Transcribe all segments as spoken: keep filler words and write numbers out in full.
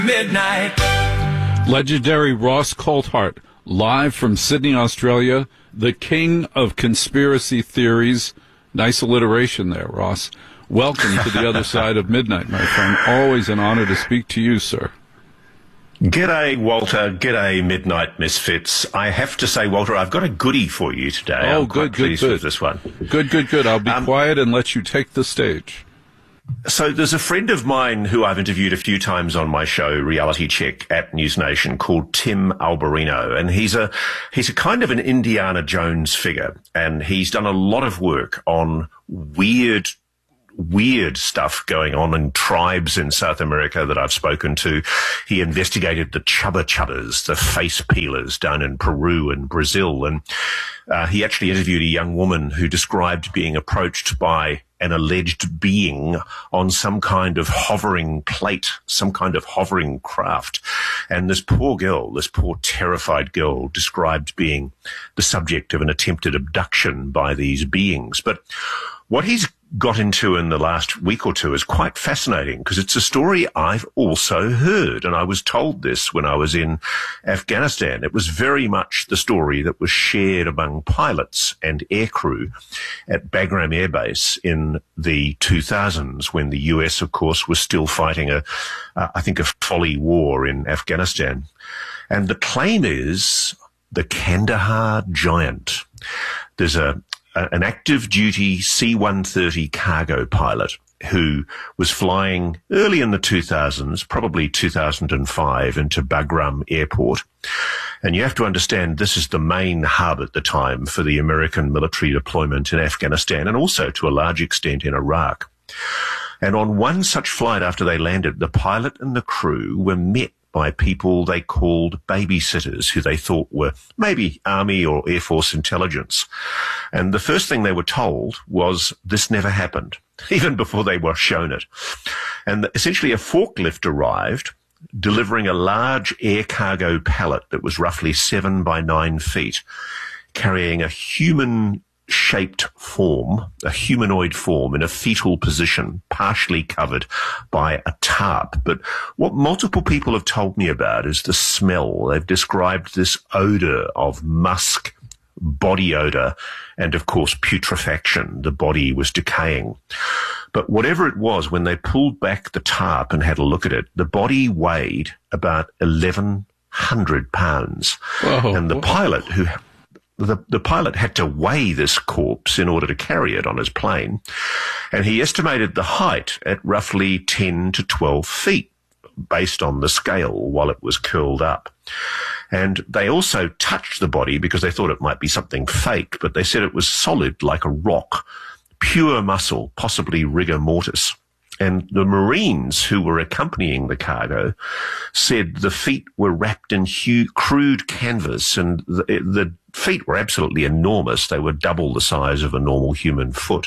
Midnight. Legendary Ross Coulthart, live from Sydney, Australia, the king of conspiracy theories. Nice alliteration there, Ross. Welcome to the other side of midnight, my friend. Always an honor to speak to you, sir. G'day, Walter. G'day, Midnight Misfits. I have to say, Walter, I've got a goodie for you today. Oh, I'm good, quite good, pleased good. with this one. Good, good, good. I'll be Um, quiet and let you take the stage. So there's a friend of mine who I've interviewed a few times on my show, Reality Check, at News Nation, called Tim Alberino. And he's a, he's a kind of an Indiana Jones figure. And he's done a lot of work on weird weird stuff going on in tribes in South America that I've spoken to. He investigated the chubba chubbas, the face peelers down in Peru and Brazil. And uh, he actually interviewed a young woman who described being approached by an alleged being on some kind of hovering plate, some kind of hovering craft. And this poor girl, this poor terrified girl, described being the subject of an attempted abduction by these beings. But what he's got into in the last week or two is quite fascinating because it's a story I've also heard, and I was told this when I was in Afghanistan. It was very much the story that was shared among pilots and aircrew at Bagram Air Base in the two thousands when the U S, of course, was still fighting a, uh, I think, a folly war in Afghanistan. And the claim is the Kandahar Giant. There's a an active duty C one thirty cargo pilot who was flying early in the two thousands, probably two thousand five, into Bagram Airport. And you have to understand this is the main hub at the time for the American military deployment in Afghanistan and also to a large extent in Iraq. And on one such flight after they landed, the pilot and the crew were met by people they called babysitters, who they thought were maybe Army or Air Force intelligence. And the first thing they were told was this never happened, even before they were shown it. And essentially a forklift arrived, delivering a large air cargo pallet that was roughly seven by nine feet, carrying a human shaped form, a humanoid form in a fetal position, partially covered by a tarp. But what multiple people have told me about is the smell. They've described this odor of musk, body odor, and of course putrefaction. The body was decaying. But whatever it was, when they pulled back the tarp and had a look at it, the body weighed about eleven hundred pounds. Whoa, and the whoa. pilot who The, the pilot had to weigh this corpse in order to carry it on his plane, and he estimated the height at roughly ten to twelve feet based on the scale while it was curled up. And they also touched the body because they thought it might be something fake, but they said it was solid like a rock, pure muscle, possibly rigor mortis. And the Marines who were accompanying the cargo said the feet were wrapped in hu- crude canvas, and the, the feet were absolutely enormous. They were double the size of a normal human foot.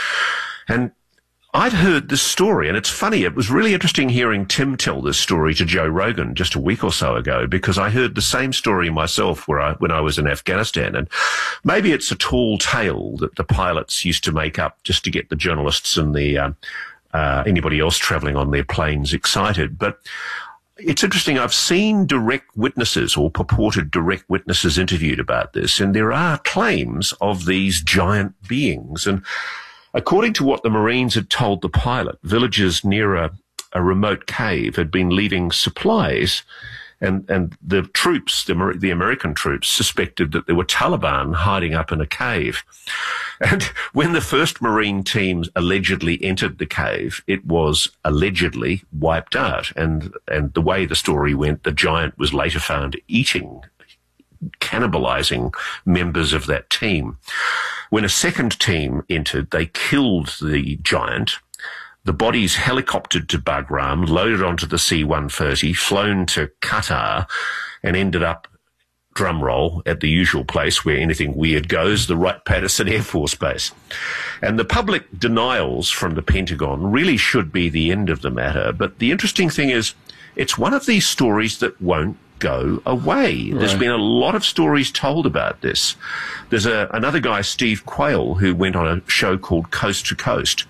And I'd heard this story, and it's funny, it was really interesting hearing Tim tell this story to Joe Rogan just a week or so ago, because I heard the same story myself where I, when I was in Afghanistan. And maybe it's a tall tale that the pilots used to make up just to get the journalists and the um, uh, anybody else traveling on their planes excited. But it's interesting. I've seen direct witnesses or purported direct witnesses interviewed about this, and there are claims of these giant beings. And according to what the Marines had told the pilot, villagers near a, a remote cave had been leaving supplies, and, and the troops, the, the American troops, suspected that there were Taliban hiding up in a cave. And when the first Marine team allegedly entered the cave, it was allegedly wiped out. And, and the way the story went, the giant was later found eating, cannibalizing members of that team. When a second team entered, they killed the giant. The bodies helicoptered to Bagram, loaded onto the C one thirty, flown to Qatar, and ended up, drumroll, at the usual place where anything weird goes, the Wright-Patterson Air Force Base. And the public denials from the Pentagon really should be the end of the matter. But the interesting thing is, it's one of these stories that won't go away. Right. There's been a lot of stories told about this. There's a, another guy, Steve Quayle, who went on a show called Coast to Coast,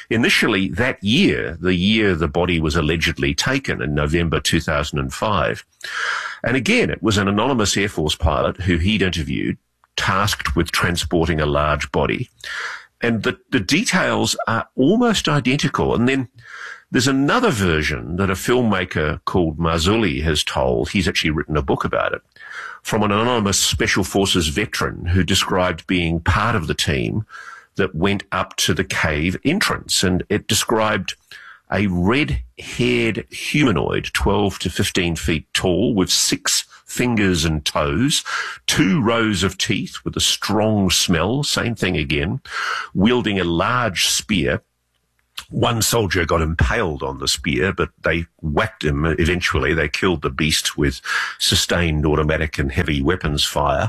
initially that year, the year the body was allegedly taken in November two thousand five. And again, it was an anonymous Air Force pilot who he'd interviewed, tasked with transporting a large body. And the, the details are almost identical. And then there's another version that a filmmaker called Marzulli has told. He's actually written a book about it, from an anonymous Special Forces veteran who described being part of the team that went up to the cave entrance. And it described a red-haired humanoid, twelve to fifteen feet tall, with six fingers and toes, two rows of teeth with a strong smell, same thing again, wielding a large spear. One soldier got impaled on the spear, but they whacked him eventually. They killed the beast with sustained automatic and heavy weapons fire.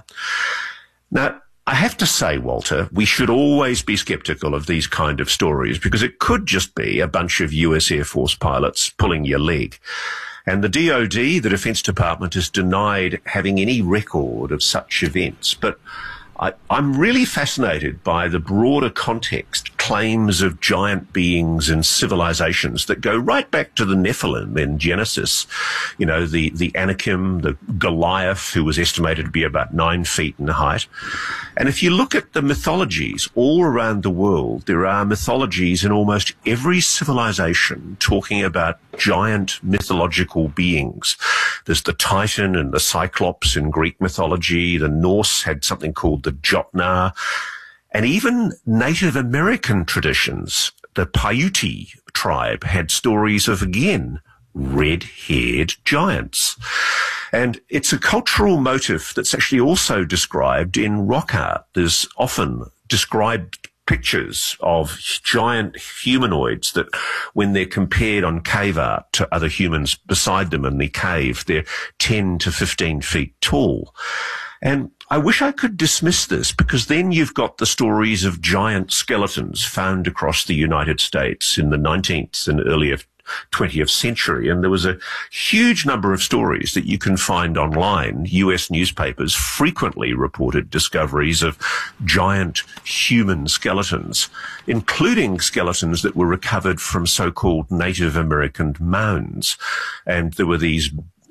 Now, I have to say, Walter, we should always be skeptical of these kind of stories because it could just be a bunch of U S Air Force pilots pulling your leg. And the D O D, the Defense Department, has denied having any record of such events. But I, I'm really fascinated by the broader context, claims of giant beings and civilizations that go right back to the Nephilim in Genesis. You know, the, the Anakim, the Goliath, who was estimated to be about nine feet in height. And if you look at the mythologies all around the world, there are mythologies in almost every civilization talking about giant mythological beings. There's the Titan and the Cyclops in Greek mythology. The Norse had something called the Jotnar. And even Native American traditions, the Paiute tribe, had stories of, again, red-haired giants. And it's a cultural motif that's actually also described in rock art. There's often described pictures of giant humanoids that, when they're compared on cave art to other humans beside them in the cave, they're ten to fifteen feet tall. And I wish I could dismiss this, because then you've got the stories of giant skeletons found across the United States in the nineteenth and earlier twentieth century. And there was a huge number of stories that you can find online. U S newspapers frequently reported discoveries of giant human skeletons, including skeletons that were recovered from so-called Native American mounds. And there were these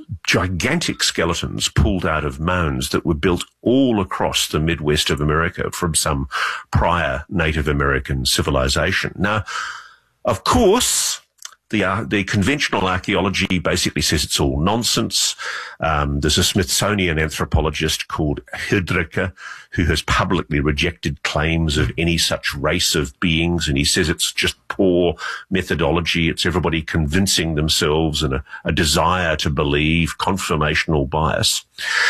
gigantic skeletons pulled out of mounds that were built all across the Midwest of America from some prior Native American civilization. Now, of course, The, uh, the conventional archaeology basically says it's all nonsense. Um, there's a Smithsonian anthropologist called Hrdlicka who has publicly rejected claims of any such race of beings, and he says it's just poor methodology. It's everybody convincing themselves and a, a desire to believe, confirmational bias.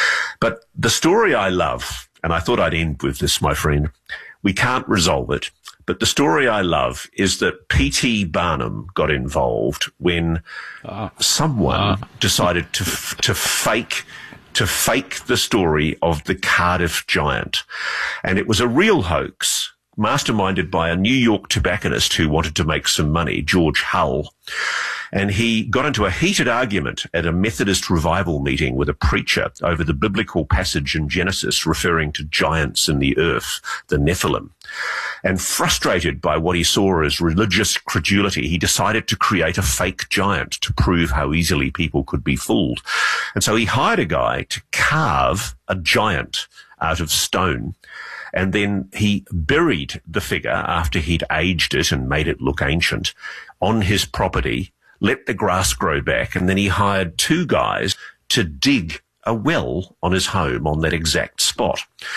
But the story I love, and I thought I'd end with this, my friend, we can't resolve it, but the story I love is that P T Barnum got involved when uh, someone uh. decided to to fake to fake the story of the Cardiff Giant. And it was a real hoax, masterminded by a New York tobacconist who wanted to make some money, George Hull. And he got into a heated argument at a Methodist revival meeting with a preacher over the biblical passage in Genesis referring to giants in the earth, the Nephilim. And frustrated by what he saw as religious credulity, he decided to create a fake giant to prove how easily people could be fooled. And so he hired a guy to carve a giant out of stone. And then he buried the figure after he'd aged it and made it look ancient on his property, let the grass grow back, and then he hired two guys to dig a well on his home on that exact spot.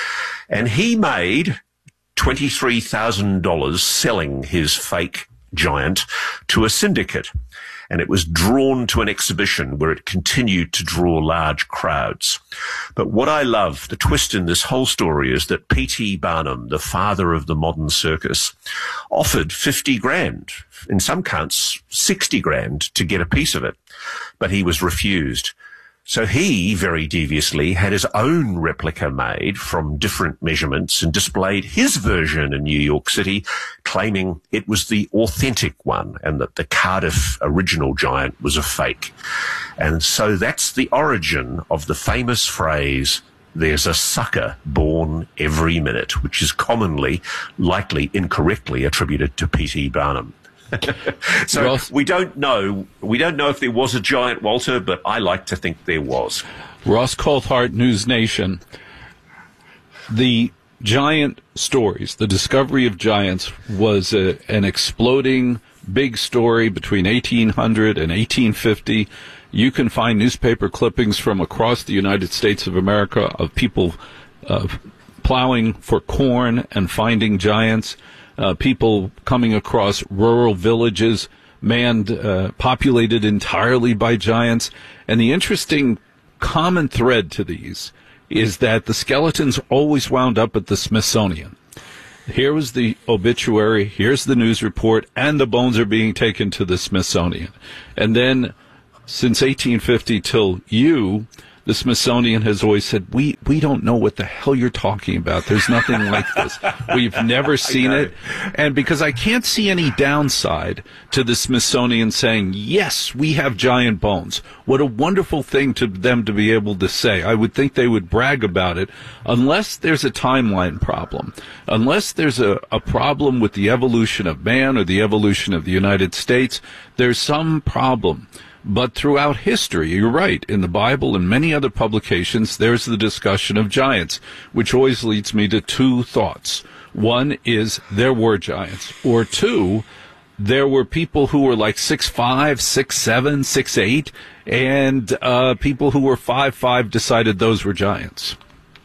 And he made twenty-three thousand dollars selling his fake giant to a syndicate. And it was drawn to an exhibition where it continued to draw large crowds. But what I love, the twist in this whole story, is that P T Barnum, the father of the modern circus, offered fifty grand, in some counts sixty grand, to get a piece of it. But he was refused. So he, very deviously, had his own replica made from different measurements and displayed his version in New York City, claiming it was the authentic one and that the Cardiff original giant was a fake. And so that's the origin of the famous phrase, "There's a sucker born every minute," which is commonly, likely incorrectly attributed to P T Barnum. So Ross, we don't know. We don't know if there was a giant, Walter, but I like to think there was. Ross Coulthart, News Nation. The giant stories, the discovery of giants, was a, an exploding big story between eighteen hundred and eighteen fifty. You can find newspaper clippings from across the United States of America of people uh, plowing for corn and finding giants, uh, people coming across rural villages manned, uh, populated entirely by giants. And the interesting common thread to these is that the skeletons always wound up at the Smithsonian. Here was the obituary, here's the news report, and the bones are being taken to the Smithsonian. And then, since eighteen fifty till you, the Smithsonian has always said, we, we don't know what the hell you're talking about. There's nothing like this. We've never seen it. And because I can't see any downside to the Smithsonian saying, yes, we have giant bones. What a wonderful thing to them to be able to say. I would think they would brag about it, unless there's a timeline problem, unless there's a, a problem with the evolution of man or the evolution of the United States. There's some problem. But throughout history, you're right, in the Bible and many other publications, there's the discussion of giants, which always leads me to two thoughts. One is there were giants, or two, there were people who were like six five, six seven, six eight, and uh, people who were five five decided those were giants.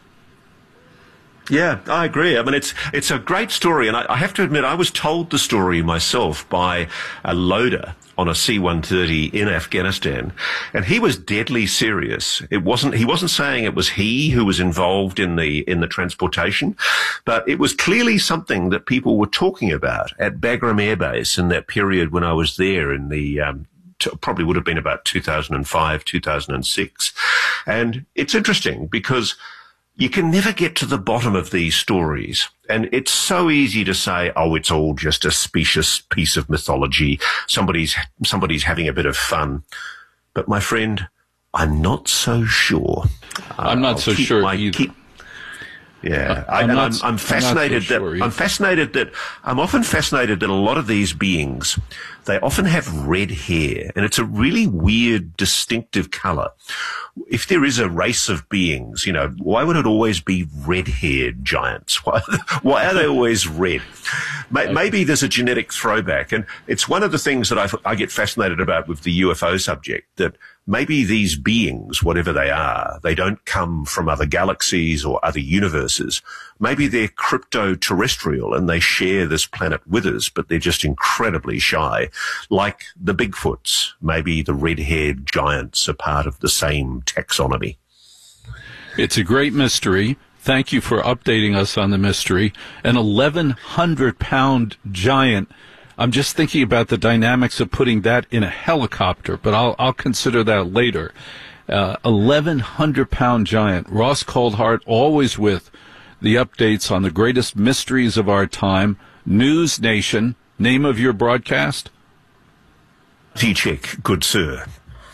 Yeah, I agree. I mean, it's it's a great story, and I, I have to admit, I was told the story myself by a loader on a C one thirty in Afghanistan, and he was deadly serious. It wasn't he wasn't saying it was he who was involved in the in the transportation, but it was clearly something that people were talking about at Bagram Air Base in that period when I was there in the um, probably would have been about two thousand five, two thousand six, and it's interesting because you can never get to the bottom of these stories. And it's so easy to say, oh, it's all just a specious piece of mythology. Somebody's, somebody's having a bit of fun. But my friend, I'm not so sure. I'm not I'll so keep sure my, either. Keep, yeah, I'm, I, not, I'm, I'm fascinated I'm so that sure I'm fascinated that I'm often fascinated that a lot of these beings, they often have red hair, and it's a really weird, distinctive color. If there is a race of beings, you know, why would it always be red-haired giants? Why, why are they always red? Maybe there's a genetic throwback, and it's one of the things that I, I get fascinated about with the U F O subject, that maybe these beings, whatever they are, they don't come from other galaxies or other universes. Maybe they're crypto-terrestrial and they share this planet with us, but they're just incredibly shy. Like the Bigfoots, maybe the red-haired giants are part of the same taxonomy. It's a great mystery. Thank you for updating us on the mystery. An eleven hundred pound giant. I'm just thinking about the dynamics of putting that in a helicopter, but I'll, I'll consider that later. Uh, eleven hundred pound giant. Ross Coulthart, always with the updates on the greatest mysteries of our time. News Nation. Name of your broadcast? T-Check, good sir.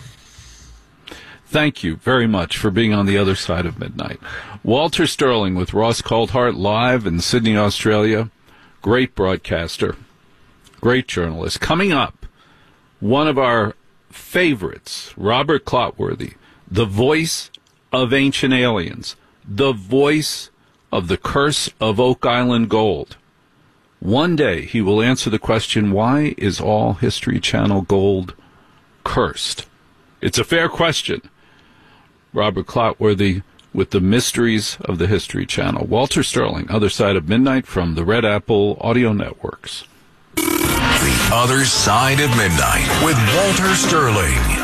Thank you very much for being on the other side of midnight. Walter Sterling with Ross Coulthart live in Sydney, Australia. Great broadcaster. Great journalist. Coming up, one of our favorites, Robert Clotworthy, the voice of ancient aliens, the voice of the curse of Oak Island gold. One day he will answer the question, why is all History Channel gold cursed? It's a fair question. Robert Clotworthy with the mysteries of the History Channel. Walter Sterling, Other Side of Midnight from the Red Apple Audio Networks. The Other Side of Midnight with Walter Sterling.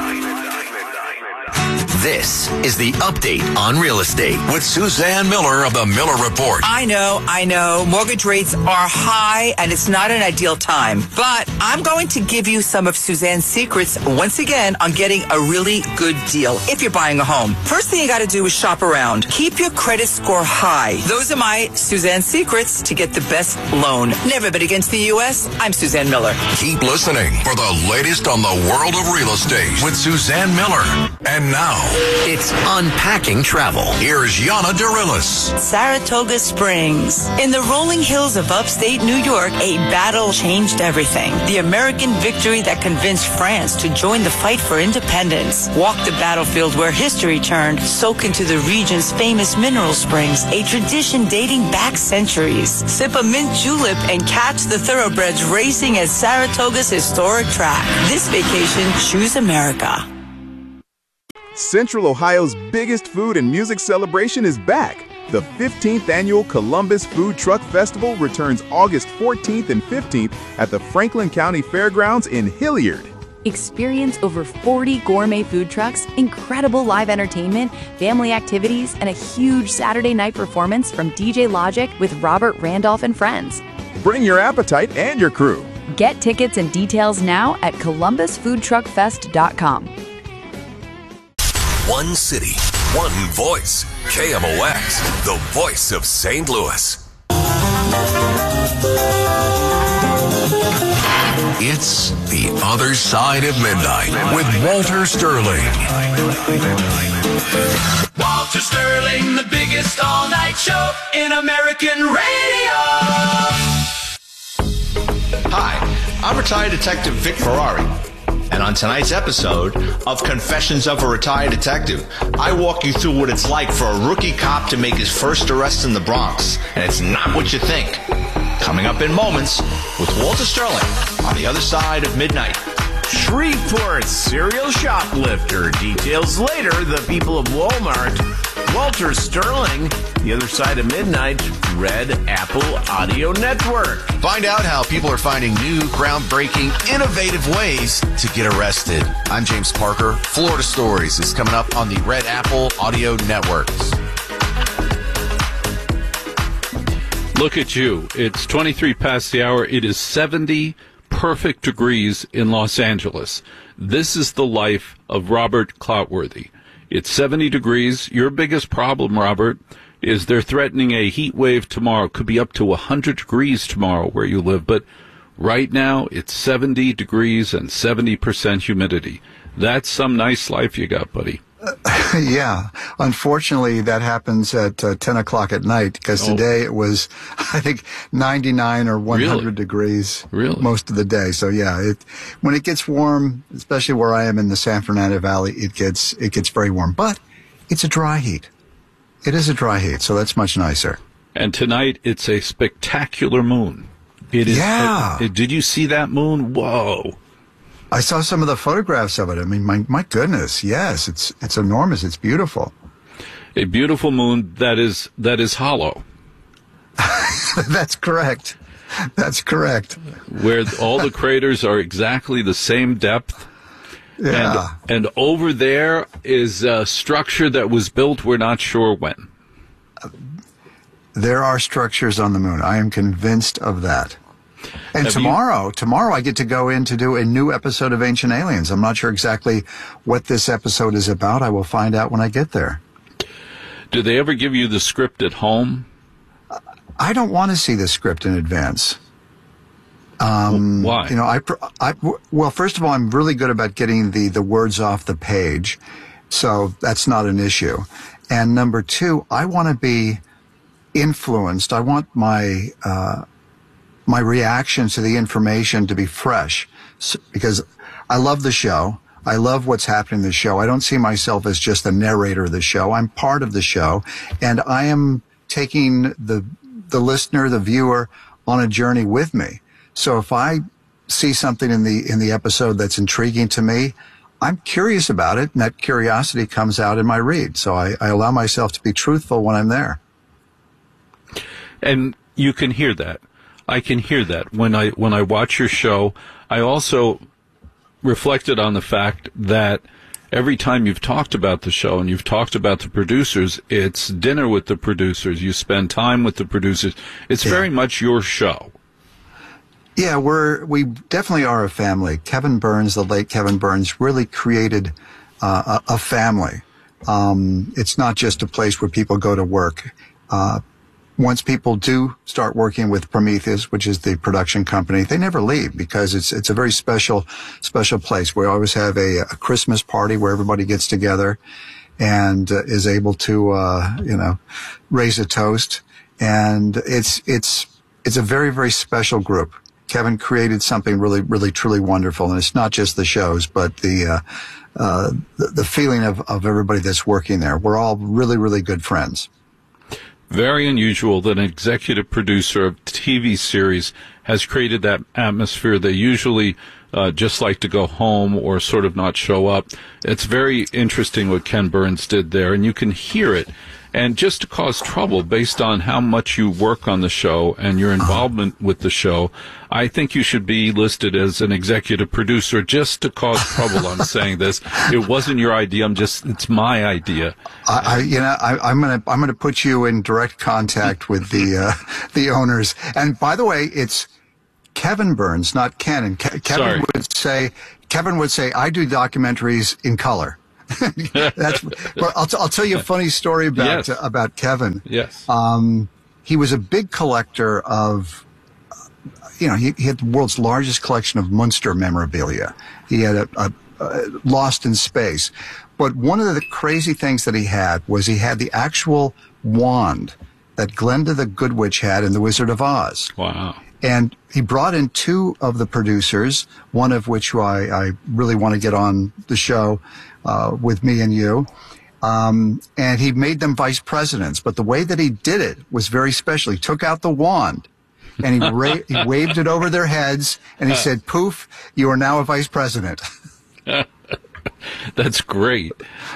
This is the update on real estate with Suzanne Miller of the Miller Report. I know, I know. Mortgage rates are high and it's not an ideal time. But I'm going to give you some of Suzanne's secrets once again on getting a really good deal if you're buying a home. First thing you got to do is shop around. Keep your credit score high. Those are my Suzanne secrets to get the best loan. Never bet against the U S. I'm Suzanne Miller. Keep listening for the latest on the world of real estate with Suzanne Miller. And now, It's Unpacking Travel. Here's Yana Dorillis. Saratoga Springs. In the rolling hills of upstate New York, a battle changed everything. The American victory that convinced France to join the fight for independence. Walk the battlefield where history turned. Soak into the region's famous mineral springs, a tradition dating back centuries. Sip a mint julep and catch the thoroughbreds racing at Saratoga's historic track. This vacation, choose America. Central Ohio's biggest food and music celebration is back. The fifteenth Annual Columbus Food Truck Festival returns August fourteenth and fifteenth at the Franklin County Fairgrounds in Hilliard. Experience over forty gourmet food trucks, incredible live entertainment, family activities, and a huge Saturday night performance from D J Logic with Robert Randolph and friends. Bring your appetite and your crew. Get tickets and details now at columbus food truck fest dot com. One city, one voice. K M O X, the voice of Saint Louis. It's The Other Side of Midnight with Walter Sterling. Walter Sterling, the biggest all-night show in American radio. Hi, I'm retired detective Vic Ferrari. And on tonight's episode of Confessions of a Retired Detective, I walk you through what it's like for a rookie cop to make his first arrest in the Bronx. And it's not what you think. Coming up in moments with Walter Sterling on The Other Side of Midnight. Shreveport serial shoplifter details later the people of Walmart. Walter Sterling, The Other Side of Midnight, Red Apple Audio Network. Find out how people are finding new, groundbreaking, innovative ways to get arrested. I'm James Parker. Florida Stories is coming up on the Red Apple Audio Networks. Look at you. It's twenty-three past the hour. It is seventy perfect degrees in Los Angeles. This is the life of Robert Cloutworthy. It's seventy degrees. Your biggest problem, Robert, is they're threatening a heat wave tomorrow. It could be up to one hundred degrees tomorrow where you live. But right now, it's seventy degrees and seventy percent humidity. That's some nice life you got, buddy. Uh, yeah. Unfortunately, that happens at uh, ten o'clock at night because oh. today it was, I think, ninety-nine or one hundred really? degrees really? most of the day. So, yeah, it, when it gets warm, especially where I am in the San Fernando Valley, it gets it gets very warm. But it's a dry heat. It is a dry heat, so that's much nicer. And tonight, it's a spectacular moon. It is. Yeah. A, did you see that moon? Whoa. I saw some of the photographs of it. I mean, my my goodness, yes, it's it's enormous. It's beautiful. A beautiful moon that is that is hollow. That's correct. That's correct. Where all the craters are exactly the same depth. Yeah. And, and over there is a structure that was built, we're not sure when. There are structures on the moon. I am convinced of that. And Have tomorrow, you... tomorrow I get to go in to do a new episode of Ancient Aliens. I'm not sure exactly what this episode is about. I will find out when I get there. Do they ever give you the script at home? I don't want to see the script in advance. Um, Why? You know, I, I, well, first of all, I'm really good about getting the, the words off the page. So that's not an issue. And number two, I want to be influenced. I want my, uh, my reaction to the information to be fresh, so, because I love the show. I love what's happening in the show. I don't see myself as just the narrator of the show. I'm part of the show, and I am taking the the listener, the viewer, on a journey with me. So if I see something in the in the episode that's intriguing to me, I'm curious about it, and that curiosity comes out in my read. So I, I allow myself to be truthful when I'm there. And you can hear that. I can hear that when I when I watch your show. I also reflected on the fact that every time you've talked about the show and you've talked about the producers, it's dinner with the producers. You spend time with the producers. It's yeah. very much your show. Yeah, we're we definitely are a family. Kevin Burns, the late Kevin Burns, really created uh, a, a family. Um, it's not just a place where people go to work. Uh, Once people do start working with Prometheus, which is the production company, they never leave because it's it's a very special special place. We always have a, a Christmas party where everybody gets together, and uh, is able to, uh, you know, raise a toast. And it's, it's, it's a very, very special group. Kevin created something really, really, truly wonderful. And it's not just the shows, but the, uh, uh, the, the feeling of, of everybody that's working there. We're all really, really good friends. Very unusual that an executive producer of T V series has created that atmosphere. They usually uh, just like to go home or sort of not show up. It's very interesting what Ken Burns did there, and you can hear it. And just to cause trouble based on how much you work on the show and your involvement with the show, I think you should be listed as an executive producer just to cause trouble. I'm saying this. It wasn't your idea. I'm just, it's my idea. I, I you know, I, I'm going to, I'm going to put you in direct contact with the, uh, the owners. And by the way, it's Kevin Burns, not Ken. And Ke- Kevin Sorry. would say, Kevin would say, I do documentaries in color. That's. Well, I'll, t- I'll tell you a funny story about Yes. uh, about Kevin. Yes. Um, he was a big collector of, uh, you know, he, he had the world's largest collection of Munster memorabilia. He had a, a, a Lost in Space, but one of the crazy things that he had was he had the actual wand that Glenda the Good Witch had in The Wizard of Oz. Wow. And he brought in two of the producers, one of which I, I really want to get on the show uh, with me and you. Um, and he made them vice presidents. But the way that he did it was very special. He took out the wand and he, ra- he waved it over their heads and he said, poof, you are now a vice president. That's great.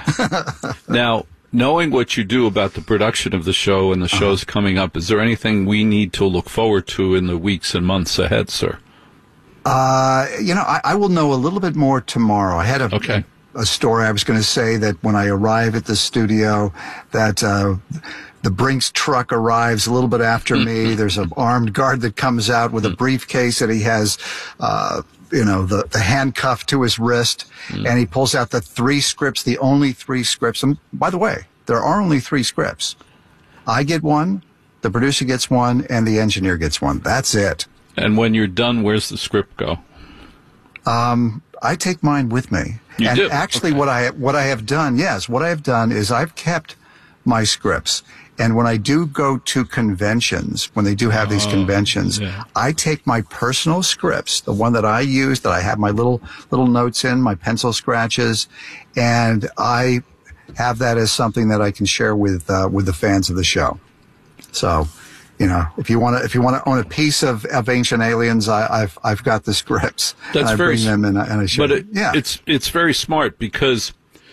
Now, knowing what you do about the production of the show and the shows uh-huh. coming up, is there anything we need to look forward to in the weeks and months ahead, sir? Uh, you know, I, I will know a little bit more tomorrow. I had a, okay. a, a story I was going to say that when I arrive at the studio, that uh, the Brinks truck arrives a little bit after me. There's an armed guard that comes out with a briefcase that he has, uh, you know, the, the handcuff to his wrist, mm. and he pulls out the three scripts, the only three scripts. And by the way, there are only three scripts. I get one, the producer gets one, and the engineer gets one. That's it. And when you're done, where's the script go? Um, I take mine with me. You and do? actually, Okay. what I what I have done, yes, what I have done is I've kept my scripts. And when I do go to conventions, when they do have these Oh, conventions, yeah. I take my personal scripts, the one that I use, that I have my little little notes in, my pencil scratches, and I have that as something that I can share with uh, with the fans of the show. So, you know, if you want to if you want to own a piece of, of Ancient Aliens, I, I've I've got the scripts. That's and I very bring them and I, and I share. But it, yeah, it's it's very smart, because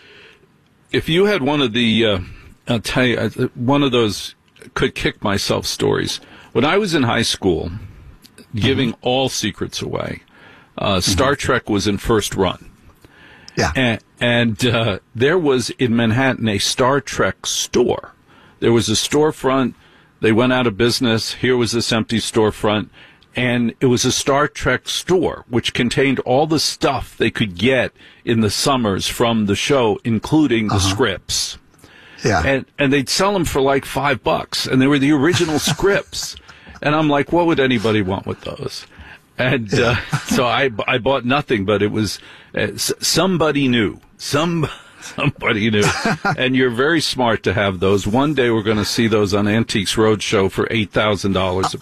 if you had one of the uh, I'll tell you, one of those could kick myself stories. When I was in high school, giving mm-hmm. all secrets away, uh, Star mm-hmm. Trek was in first run. Yeah. And, and uh, there was in Manhattan a Star Trek store. There was a storefront. They went out of business. Here was this empty storefront. And it was a Star Trek store, which contained all the stuff they could get in the summers from the show, including the uh-huh. scripts. Yeah. And and they'd sell them for like five bucks, and they were the original scripts. And I'm like, what would anybody want with those? And uh, so I, I bought nothing, but it was uh, s- somebody knew. Some somebody knew. And you're very smart to have those. One day we're going to see those on Antiques Roadshow for eight thousand dollars a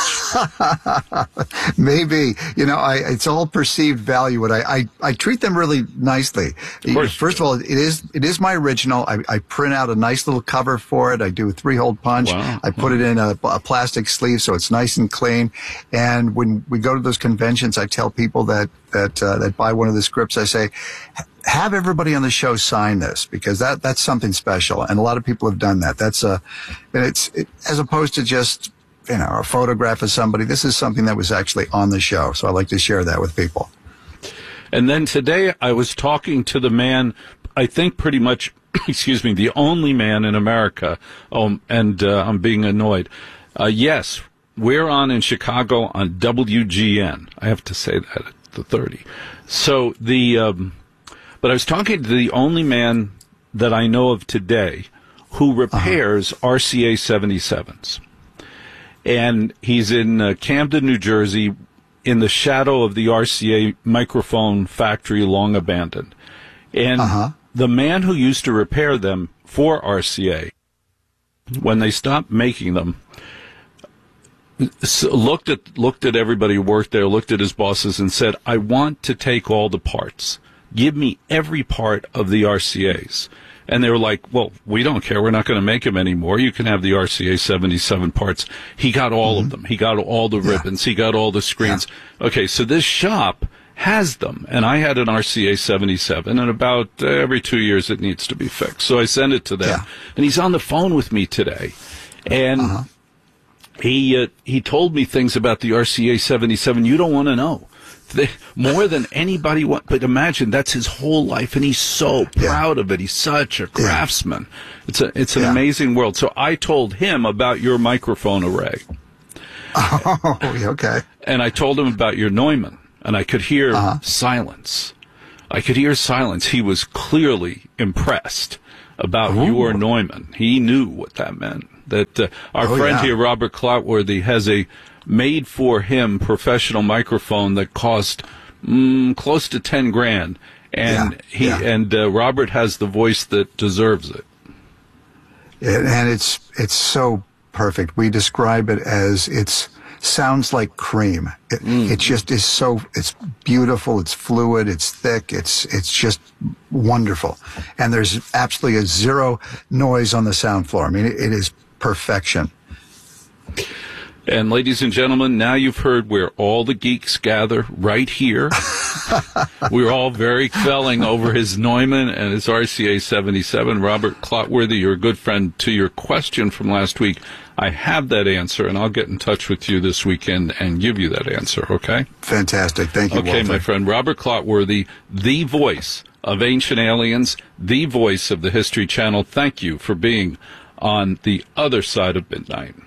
page. Maybe. You know, I, it's all perceived value, and I, I, I treat them really nicely. Of course. First of all, it is it is my original. I, I print out a nice little cover for it. I do a three-hole punch. Wow. I put it in a, a plastic sleeve so it's nice and clean. And when we go to those conventions, I tell people that that uh, that buy one of the scripts, I say, have everybody on the show sign this, because that that's something special, and a lot of people have done that. That's a, and it's it, as opposed to just, you know, a photograph of somebody. This is something that was actually on the show, so I like to share that with people. And then today I was talking to the man, I think pretty much, excuse me, the only man in America. Um, and uh, I'm being annoyed. Uh, yes, we're on in Chicago on W G N. I have to say that at the thirty. So the. Um, But I was talking to the only man that I know of today who repairs uh-huh. R C A seventy-sevens. And he's in uh, Camden, New Jersey, in the shadow of the R C A microphone factory long abandoned. And uh-huh. the man who used to repair them for R C A, when they stopped making them, looked at looked at everybody who worked there, looked at his bosses, and said, "I want to take all the parts. Give me every part of the R C As." And they were like, "Well, we don't care. We're not going to make them anymore. You can have the R C A seventy-seven parts." He got all mm-hmm. of them. He got all the ribbons. Yeah. He got all the screens. Yeah. Okay, so this shop has them, and I had an R C A seventy-seven, and about uh, every two years it needs to be fixed. So I send it to them, yeah. and he's on the phone with me today, and uh-huh. he uh, he told me things about the R C A seventy-seven you don't want to know. They, more than anybody want, but imagine that's his whole life, and he's so proud yeah. of it. He's such a craftsman. Yeah. It's a it's an yeah. amazing world. So I told him about your microphone array. Oh, okay. And I told him about your Neumann, and I could hear uh-huh. silence. I could hear silence. He was clearly impressed about Ooh. your Neumann. He knew what that meant. That uh, our oh, friend yeah. here, Robert Clotworthy, has a made-for-him professional microphone that cost mm, close to ten grand, and yeah, he yeah. and uh, Robert has the voice that deserves it. And it's it's so perfect. We describe it as it's sounds like cream. It, mm. it just is so. It's beautiful. It's fluid. It's thick. It's it's just wonderful. And there's absolutely a zero noise on the sound floor. I mean, it, it is perfection. And ladies and gentlemen, now you've heard where all the geeks gather right here. We're all very felling over his Neumann and his R C A seventy-seven. Robert Clotworthy, you're a good friend. To your question from last week, I have that answer, and I'll get in touch with you this weekend and give you that answer, okay? Fantastic. Thank you, Okay, Walter. my friend. Robert Clotworthy, the voice of Ancient Aliens, the voice of the History Channel. Thank you for being on the other side of midnight.